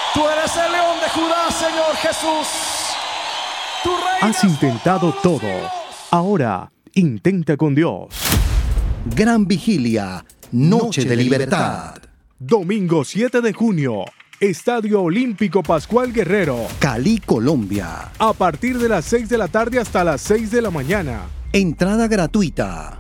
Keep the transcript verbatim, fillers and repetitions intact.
Tú eres el león de Judá, Señor Jesús. Tú reinas Has intentado por todos los todo. siglos. Ahora, intenta con Dios. Gran Vigilia, Noche de Libertad. Domingo siete de junio, Estadio Olímpico Pascual Guerrero. Cali, Colombia. A partir de las seis de la tarde hasta las seis de la mañana. Entrada gratuita.